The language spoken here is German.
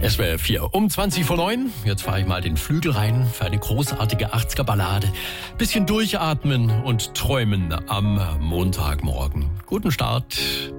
SWR 4 um 20 vor 9. Jetzt fahre ich mal den Flügel rein für eine großartige 80er-Ballade. Bisschen durchatmen und träumen am Montagmorgen. Guten Start.